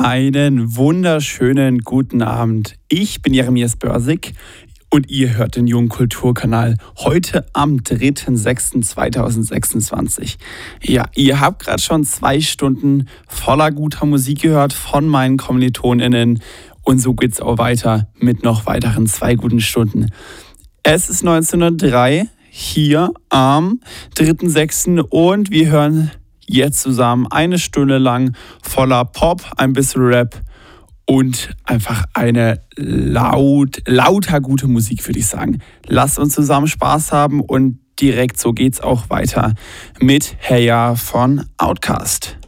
Einen wunderschönen guten Abend. Ich bin Jeremias Börsig und ihr hört den Jungen Kulturkanal heute am 3.6.2026. Ja, ihr habt gerade schon 2 Stunden voller guter Musik gehört von meinen KommilitonInnen und so geht's auch weiter mit noch weiteren 2 guten Stunden. Es ist 19:03 hier am 3.6. und wir hören jetzt zusammen 1 Stunde lang voller Pop, ein bisschen Rap und einfach eine lauter gute Musik, würde ich sagen. Lasst uns zusammen Spaß haben und direkt so geht's auch weiter mit Hey Ya von Outkast.